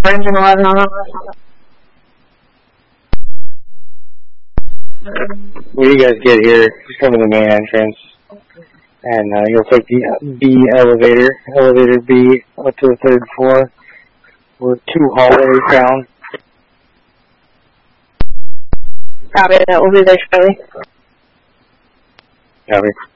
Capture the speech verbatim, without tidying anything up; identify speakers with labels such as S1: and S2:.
S1: engine eleven on it.
S2: When you guys get here, just come to the main entrance, and uh, you'll take the B elevator, elevator B, up to the third floor. We're two hallways down.
S1: Copy, that will be there shortly.
S2: Copy.